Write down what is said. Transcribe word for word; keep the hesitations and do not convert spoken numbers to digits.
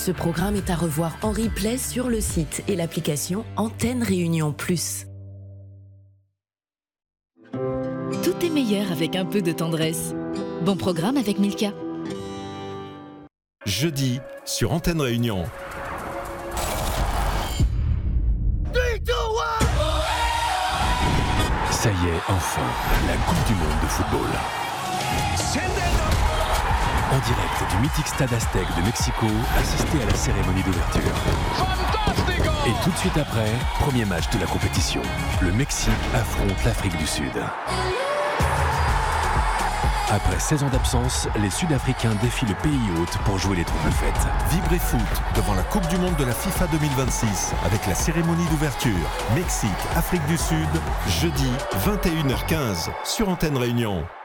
Ce programme est à revoir en replay sur le site et l'application Antenne Réunion Plus. Tout est meilleur avec un peu de tendresse. Bon programme avec Milka. Jeudi, sur Antenne Réunion. Ça y est, enfin, la Coupe du Monde de football. En direct du mythique stade Aztec de Mexico, assistez à la cérémonie d'ouverture. Et tout de suite après, premier match de la compétition. Le Mexique affronte l'Afrique du Sud. Après seize ans d'absence, les Sud-Africains défient le pays hôte pour jouer les troubles fêtes. Vibrez foot devant la Coupe du Monde de la FIFA deux mille vingt-six avec la cérémonie d'ouverture. Mexique, Afrique du Sud, jeudi vingt et une heures quinze sur Antenne Réunion.